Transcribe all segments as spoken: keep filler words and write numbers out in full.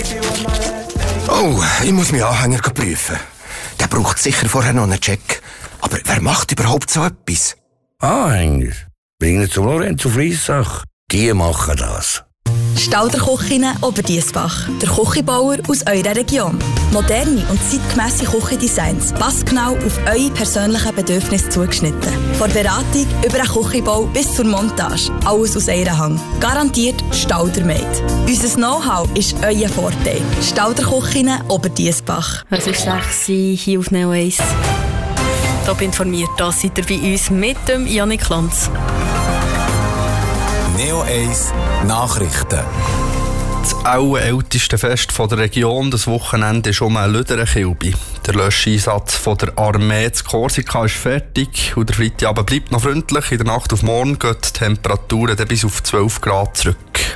Oh, ich muss meinen Anhänger prüfen. Der braucht sicher vorher noch einen Check. Aber wer macht überhaupt so etwas? Anhänger? Bringen zum Lorenzo Fliessach. Die machen das. Stauder-Küchinnen Oberdiessbach. Der Küchenbauer aus eurer Region. Moderne und zeitgemässe Küchendesigns. Passgenau auf eure persönlichen Bedürfnisse zugeschnitten. Von Beratung über den Küchenbau bis zur Montage. Alles aus einer Hand. Garantiert Stauder-made. Unser Know-how ist euer Vorteil. Stauder-Küchinnen Oberdiessbach. Es ist sechs hier auf Neo eins. Top informiert, da seid ihr bei uns mit dem Janik Lanz. Neo eins Nachrichten. Das alle älteste Fest der Region, das Wochenende, ist um ein Lüderenkilbi. Der Löscheinsatz von der Armee zu Korsika ist fertig und der Freitagabend bleibt noch freundlich. In der Nacht auf morgen gehen die Temperaturen dann bis auf zwölf Grad zurück.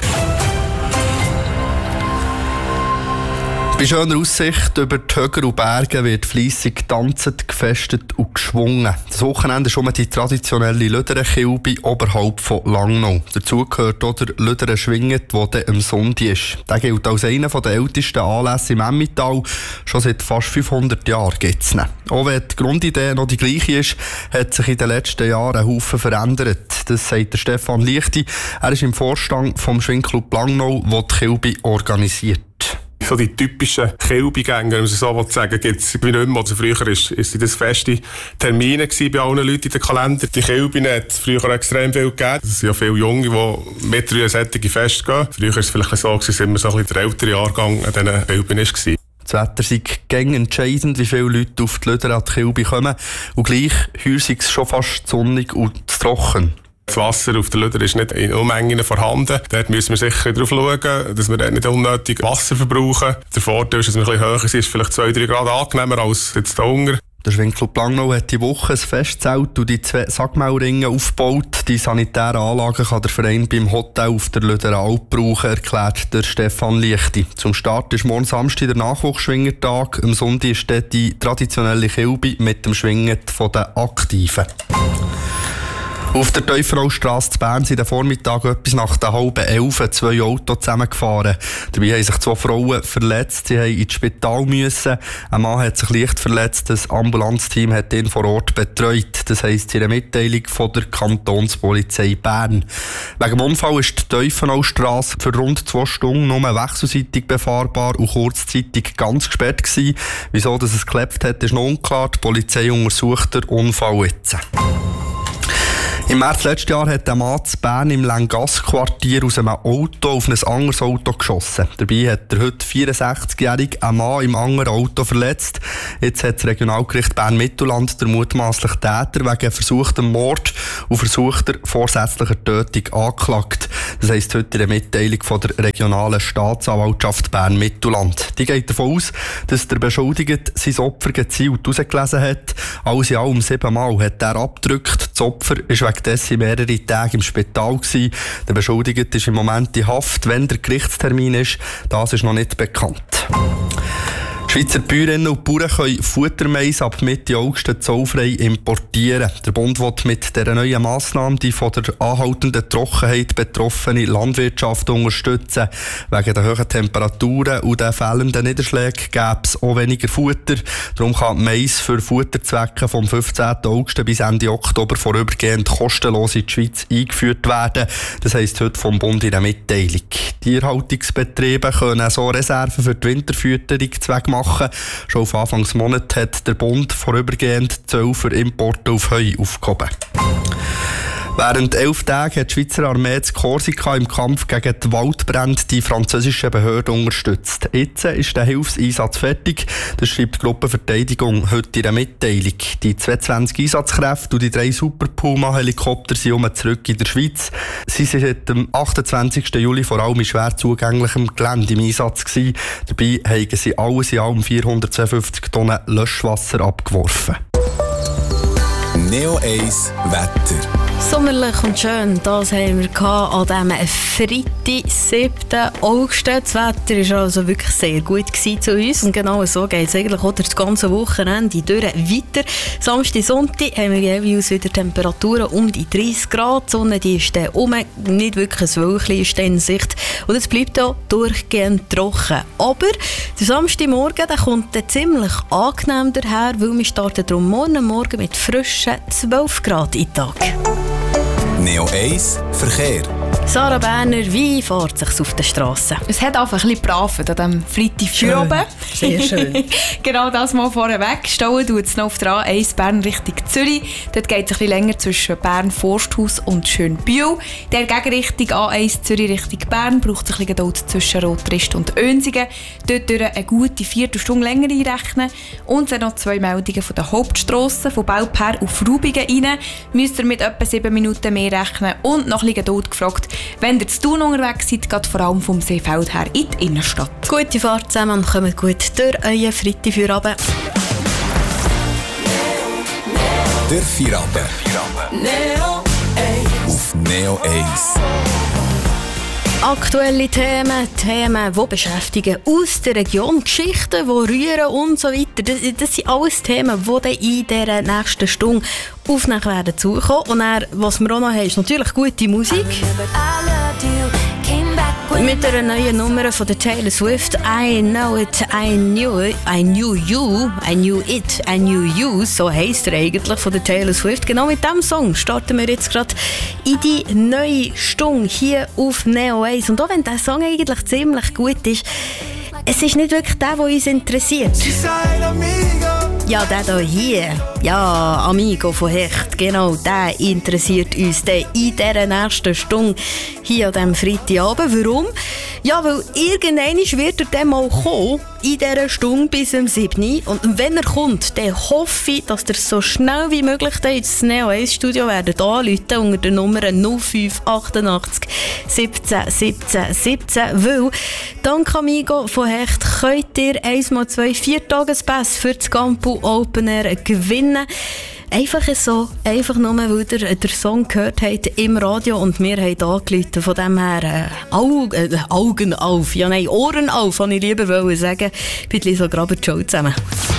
Bei schöner Aussicht über die Höcker und Berge wird fleissig getanzt, gefestet und geschwungen. Das Wochenende ist um die traditionelle Lüderenkilbi oberhalb von Langnau. Dazu gehört auch der Lüderen-Schwinget, der dann am Sonntag ist. Der gilt als einer der ältesten Anlässe im Emmental. Schon seit fast fünfhundert Jahren gibt es ihn. Auch wenn die Grundidee noch die gleiche ist, hat sich in den letzten Jahren ein Haufen verändert. Das sagt der Stefan Lichti. Er ist im Vorstand vom Schwingclub Langnau, der die Kilbi organisiert. So die typischen Kilbigänger, wenn man so sagen, gibt es nicht mehr. Also früher ist, ist das feste Termine bei allen Leuten in den Kalender. Die Kilbine hat es früher extrem viel gegeben. Es sind ja viele Junge, die mit drei solche Feste gehen. Früher war es vielleicht so, dass immer so ein bisschen der ältere Jahrgang an diesen Kilbinen war. Das Wetter sei gängig entscheidend, wie viele Leute auf die Lüder an die Kilbi kommen. Und gleich heuer sei es schon fast sonnig und trocken. Das Wasser auf der Lüder ist nicht in Unmengen vorhanden. Dort müssen wir sicher darauf schauen, dass wir dort nicht unnötig Wasser verbrauchen. Der Vorteil ist, dass wir ein bisschen höher sind, ist vielleicht zwei, drei Grad angenehmer als jetzt da unten. Der Schwingclub Langnau hat die Woche ein Festzelt und die zwei Sackmaulringe aufgebaut. Die sanitären Anlagen kann der Verein beim Hotel auf der Lüderer Alp brauchen, erklärt der Stefan Lichti. Zum Start ist morgen Samstag der Nachwuchsschwingertag. Am Sonntag ist dort die traditionelle Kilbi mit dem Schwingen der Aktiven. Auf der Teufenaustrasse zu Bern sind am Vormittag etwas nach der halben Elf zwei Autos zusammengefahren. Dabei haben sich zwei Frauen verletzt. Sie mussten ins Spital müssen. Ein Mann hat sich leicht verletzt. Das Ambulanzteam hat ihn vor Ort betreut. Das heisst in einer Mitteilung von der Kantonspolizei Bern. Wegen dem Unfall ist die Teufenaustrasse für rund zwei Stunden nur wechselseitig befahrbar und kurzzeitig ganz gesperrt gewesen. Wieso dass es geklappt hat, ist noch unklar. Die Polizei untersucht den Unfall jetzt. Im März letzten Jahr hat der Mann in Bern im Lengasse-Quartier aus einem Auto auf ein anderes Auto geschossen. Dabei hat der heute vierundsechzigjährige einen Mann im anderen Auto verletzt. Jetzt hat das Regionalgericht Bern-Mittelland der mutmaßliche Täter wegen versuchtem Mord und versuchter vorsätzlicher Tötung angeklagt. Das heisst heute in der Mitteilung von der regionalen Staatsanwaltschaft Bern-Mittelland. Die geht davon aus, dass der Beschuldigte sein Opfer gezielt herausgelesen hat. Alles in allem siebenmal hat er abgedrückt. Das Opfer ist wegen dessen mehrere Tage im Spital gewesen. Der Beschuldigte ist im Moment in Haft. Wenn der Gerichtstermin ist, das ist noch nicht bekannt. Schweizer Bäuerinnen und Bauern können Futtermais ab Mitte August zollfrei importieren. Der Bund will mit dieser neuen Massnahme die von der anhaltenden Trockenheit betroffene Landwirtschaft unterstützen. Wegen der hohen Temperaturen und den fehlenden Niederschlägen gäbe es auch weniger Futter. Darum kann Mais für Futterzwecke vom fünfzehnten August bis Ende Oktober vorübergehend kostenlos in die Schweiz eingeführt werden. Das heisst heute vom Bund in der Mitteilung. Tierhaltungsbetriebe können so Reserven für die Winterfütterung Zweck machen. Schon auf Anfangsmonat hat der Bund vorübergehend Zölle für Importe auf Heu aufgehoben. Während elf Tagen hat die Schweizer Armee zu Korsika im Kampf gegen die Waldbrände die französischen Behörden unterstützt. Jetzt ist der Hilfseinsatz fertig. Das schreibt die Gruppenverteidigung heute in der Mitteilung. Die zweiundzwanzig Einsatzkräfte und die drei Super Puma-Helikopter sind um zurück in der Schweiz. Sie sind seit dem achtundzwanzigsten Juli vor allem in schwer zugänglichem Gelände im Einsatz gewesen. Dabei haben sie alles in allem vierhundertzweiundfünfzig Tonnen Löschwasser abgeworfen. Neo eins Wetter. Sommerlich und schön, das haben wir an diesem Freitag, siebten August. Das Wetter war also wirklich sehr gut zu uns. Und genau so geht es eigentlich auch das ganze Wochenende durch weiter. Samstag, Sonntag haben wir jeweils wieder Temperaturen um die dreißig Grad. Die Sonne die ist dann um, nicht wirklich ein Wölkchen ist in Sicht. Und es bleibt auch durchgehend trocken. Aber der Samstagmorgen der kommt dann ziemlich angenehm daher, weil wir starten darum morgen Morgen mit frischen zwölf Grad in den Tag. Neo eins Verkehr. Sarah Berner, wie fährt es sich auf der Straße? Es hat einfach ein bisschen braven an diesem Freitag für oben. Sehr schön. Genau das mal vorweg. Stauen tut es noch auf der A eins Bern Richtung Zürich. Dort geht es ein bisschen länger zwischen Bern-Forsthaus und Schönbühl. Der Gegenrichtung A eins Zürich Richtung Bern braucht es ein bisschen Geduld zwischen Rotrist und Önsingen. Dort durch eine gute Viertelstunde länger einrechnen. Und dann noch zwei Meldungen von der Hauptstrasse von Belper auf Rubingen rein. Müsst ihr mit etwa sieben Minuten mehr rechnen und noch ein bisschen Geduld gefragt, wenn ihr zu Thun unterwegs seid, geht vor allem vom Seefeld her in die Innenstadt. Gute Fahrt zusammen und kommt gut durch euren Freitag für Abend. Der Feierabend. Auf Neo eins. Aktuelle Themen, Themen, die beschäftigen aus der Region, Geschichten, die rühren und so weiter. Das, das sind alles Themen, die dann in dieser nächsten Stunde aufnehmen werden zukommen. Und dann, was wir auch noch haben, ist natürlich gute Musik. Mit einer neuen Nummer von der Taylor Swift. I know it, I knew it, I knew you, I knew it, I knew you. So heisst er eigentlich von der Taylor Swift. Genau mit diesem Song starten wir jetzt gerade in die neue Stunde hier auf Neo eins. Und auch wenn dieser Song eigentlich ziemlich gut ist, es ist nicht wirklich der, der uns interessiert. Ja, der hier. Ja, Amigo von Hecht. Genau, der interessiert uns dann in dieser nächsten Stunde hier an diesem Freitagabend. Warum? Ja, weil irgendwann wird er dann mal kommen, in dieser Stunde bis zum siebten. Und wenn er kommt, dann hoffe ich, dass ihr so schnell wie möglich ins Neo eins Studio werdet anrufen unter der Nummer null fünf achtundachtzig siebzehn siebzehn siebzehn. Weil dank Amigo von Hecht könnt ihr eins mal zwei Viertagespässe für das Campo Open Air gewinnen. Einfach so, einfach nur, weil ihr den Song gehört habt im Radio und wir haben angerufen. Von dem her äh, Augen, äh, Augen auf, ja nein, Ohren auf, kann ich lieber sagen. Bitte so gerade Show zusammen.